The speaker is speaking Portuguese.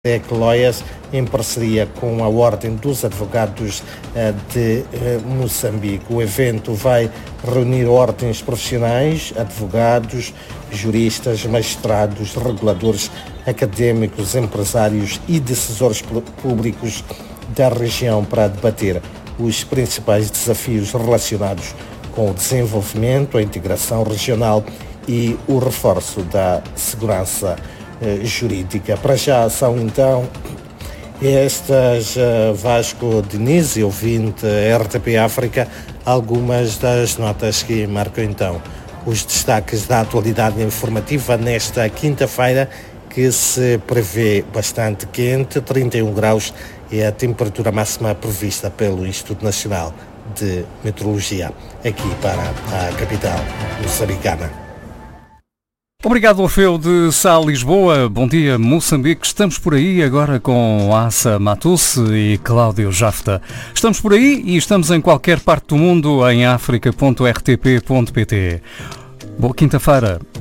Lawyers, em parceria com a Ordem dos Advogados de Moçambique. O evento vai reunir ordens profissionais, advogados, juristas, magistrados, reguladores, académicos, empresários e decisores públicos da região para debater os principais desafios relacionados com o desenvolvimento, a integração regional e o reforço da segurança jurídica. Para já são então estas, Vasco Diniz, ouvinte RTP África, algumas das notas que marcam então os destaques da atualidade informativa nesta quinta-feira, que se prevê bastante quente, 31 graus é a temperatura máxima prevista pelo Instituto Nacional de Meteorologia, aqui para a capital moçambicana. Obrigado, Orfeu de Sá, Lisboa. Bom dia, Moçambique. Estamos por aí agora com Assa Matusse e Cláudio Jafta. Estamos por aí e estamos em qualquer parte do mundo em africa.rtp.pt. Boa quinta-feira.